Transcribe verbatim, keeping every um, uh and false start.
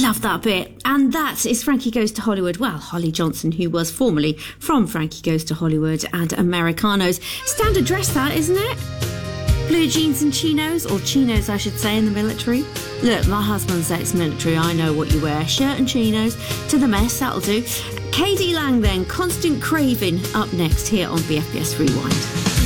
Love that bit. And that is Frankie Goes to Hollywood. Well, Holly Johnson, who was formerly from Frankie Goes to Hollywood and Americanos. Standard dress, that, isn't it? Blue jeans and chinos, or chinos I should say, in the military. Look, my husband's ex-military, I know what you wear. Shirt and chinos to the mess, that'll do. K D Lang then, Constant Craving, up next here on B F B S Rewind.